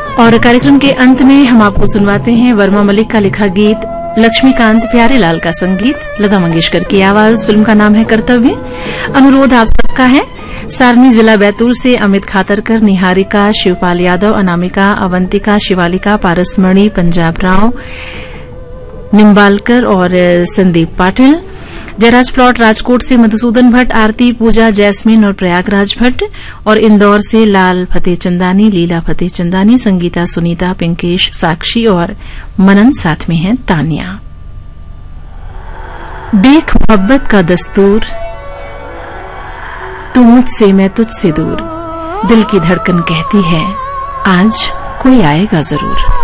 और कार्यक्रम के अंत में हम आपको सुनवाते हैं वर्मा मलिक का लिखा गीत, लक्ष्मीकांत प्यारेलाल का संगीत, लता मंगेशकर की आवाज। फिल्म का नाम है कर्तव्य। अनुरोध आप सबका है, सारनी जिला बैतूल से अमित खातरकर, निहारिका, शिवपाल यादव, अनामिका, अवंतिका, शिवालिका, पारसमणि, पंजाब राव, निम्बालकर और संदीप पाटिल। जयराज प्लॉट राजकोट से मधुसूदन भट्ट, आरती, पूजा, जैस्मिन और प्रयागराज भट्ट। और इंदौर से लाल फतेह चंदानी, लीला फतेह चंदानी, संगीता, सुनीता, पिंकेश, साक्षी और मनन, साथ में है तानिया। देख मोहब्बत का दस्तूर, तू मुझसे मैं तुझसे दूर, दिल की धड़कन कहती है आज कोई आएगा जरूर।